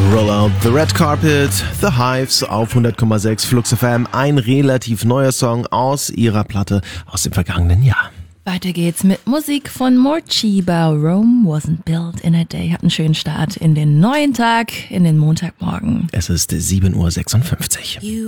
Roll Out the Red Carpet, The Hives auf 100,6 Flux FM. Ein relativ neuer Song aus ihrer Platte aus dem vergangenen Jahr. Weiter geht's mit Musik von Morcheeba. Rome wasn't built in a day. Hat einen schönen Start in den neuen Tag, in den Montagmorgen. Es ist 7:56 Uhr.